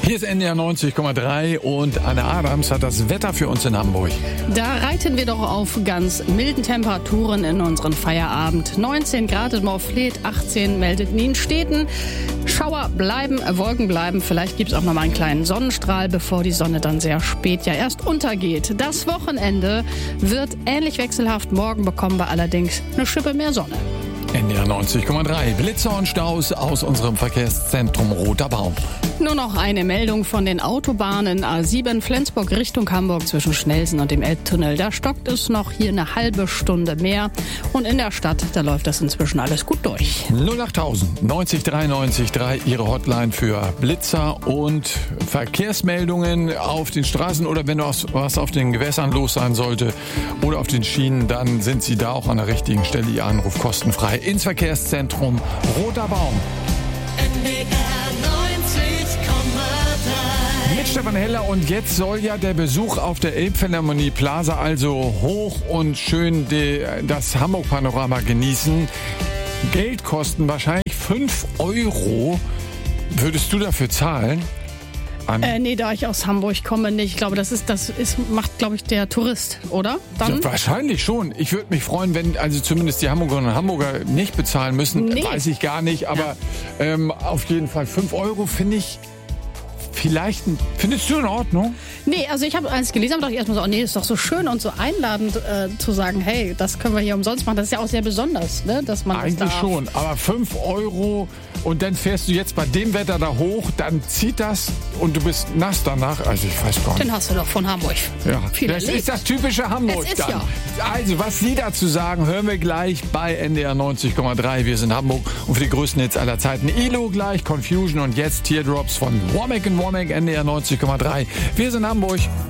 Hier ist NDR 90,3 und Anne Adams hat das Wetter für uns in Hamburg. Da reiten wir doch auf ganz milden Temperaturen in unseren Feierabend. 19 Grad in Morfleet, 18 meldet Nienstädten. Schauer bleiben, Wolken bleiben. Vielleicht gibt es auch noch mal einen kleinen Sonnenstrahl, bevor die Sonne dann sehr spät ja erst untergeht. Das Wochenende wird ähnlich wechselhaft. Morgen bekommen wir allerdings eine Schippe mehr Sonne. NDR 90,3. Blitzer und Staus aus unserem Verkehrszentrum Roter Baum. Nur noch eine Meldung von den Autobahnen A7 Flensburg Richtung Hamburg zwischen Schnelsen und dem Elbtunnel. Da stockt es noch hier eine halbe Stunde mehr. Und in der Stadt, da läuft das inzwischen alles gut durch. 08000 90 93 3, Ihre Hotline für Blitzer und Verkehrsmeldungen auf den Straßen oder wenn was auf den Gewässern los sein sollte oder auf den Schienen, dann sind Sie da auch an der richtigen Stelle. Ihr Anruf kostenfrei ins Verkehrszentrum Roter Baum. Mit Stefan Heller und jetzt soll ja der Besuch auf der Elbphilharmonie Plaza also hoch und schön das Hamburg-Panorama genießen. Geld kosten wahrscheinlich 5 €. Würdest du dafür zahlen? Nee, da ich aus Hamburg komme nicht. Ich glaube, macht, glaube ich, der Tourist, oder? Dann? Ja, wahrscheinlich schon. Ich würde mich freuen, wenn also zumindest die Hamburgerinnen und Hamburger nicht bezahlen müssen. Nee. Weiß ich gar nicht, aber auf jeden Fall 5 € finde ich vielleicht, findest du in Ordnung? Nee, also ich habe eins gelesen und dachte erstmal so, nee, ist doch so schön und so einladend zu sagen, hey, das können wir hier umsonst machen. Das ist ja auch sehr besonders, ne, dass man eigentlich das darf. Schon, aber 5 € und dann fährst du jetzt bei dem Wetter da hoch, dann zieht das und du bist nass danach. Also ich weiß gar nicht. Den hast du doch von Hamburg. Ja, viel das erlebt. ist das typische Hamburg. Es ist dann. ja. Also, was Sie dazu sagen, hören wir gleich bei NDR 90,3. Wir sind Hamburg und für die größten Hits aller Zeiten ELO gleich, Confusion und jetzt Teardrops von Womack & Womack, NDR 90,3. Wir sind Hamburg.